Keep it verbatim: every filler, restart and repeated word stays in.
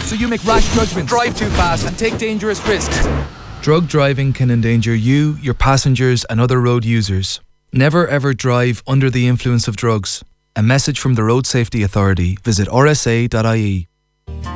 so you make rash judgments, drive too fast and take dangerous risks. Drug driving can endanger you, your passengers and other road users. Never ever drive under the influence of drugs. A message from the Road Safety Authority. Visit r s a dot i e.